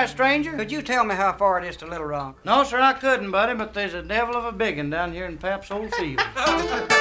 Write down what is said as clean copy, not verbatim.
stranger? Could you tell me how far it is to Little Rock? No, sir, I couldn't, buddy, but there's a devil of a big one down here in Pap's old field.